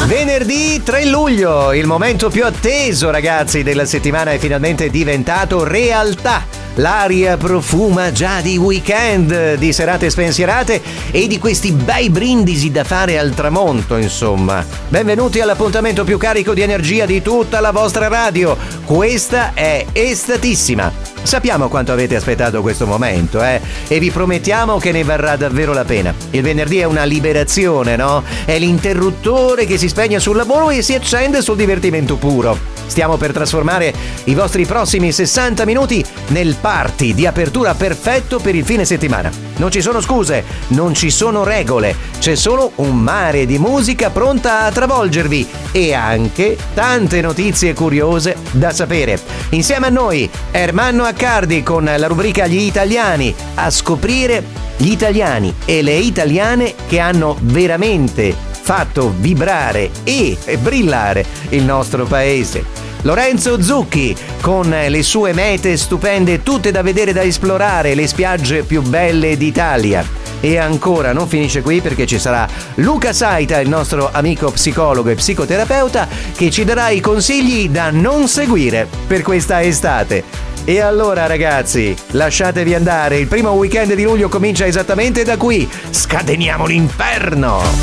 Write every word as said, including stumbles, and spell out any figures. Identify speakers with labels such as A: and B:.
A: Venerdì tre luglio, il momento più atteso, ragazzi, della settimana è finalmente diventato realtà. L'aria profuma già di weekend, di serate spensierate e di questi bei brindisi da fare al tramonto, insomma. Benvenuti all'appuntamento più carico di energia di tutta la vostra radio. Questa è Estatissima. Sappiamo quanto avete aspettato questo momento, eh? E vi promettiamo che ne varrà davvero la pena. Il venerdì è una liberazione, no? È l'interruttore che si spegne sul lavoro e si accende sul divertimento puro. Stiamo per trasformare i vostri prossimi sessanta minuti nel party di apertura perfetto per il fine settimana. Non ci sono scuse, non ci sono regole, c'è solo un mare di musica pronta a travolgervi e anche tante notizie curiose da sapere. Insieme a noi, Ermanno Accardi con la rubrica Gli Italiani, a scoprire gli italiani e le italiane che hanno veramente fatto vibrare e brillare il nostro paese. Lorenzo Zucchi con le sue mete stupende, tutte da vedere, da esplorare, le spiagge più belle d'Italia. E ancora non finisce qui, perché ci sarà Luca Saita, il nostro amico psicologo e psicoterapeuta, che ci darà i consigli da non seguire per questa estate. E allora, ragazzi, lasciatevi andare, il primo weekend di luglio comincia esattamente da qui. Scateniamo l'inferno!